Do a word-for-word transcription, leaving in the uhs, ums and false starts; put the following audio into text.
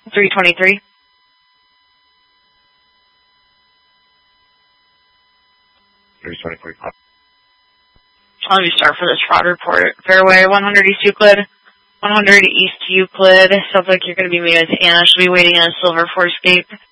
three twenty-three. three twenty-three. Let me start for this fraud report. Fairway, one hundred East Euclid. one hundred East Euclid. Sounds like you're going to be meeting with Anna. She'll be waiting on a silver four escape.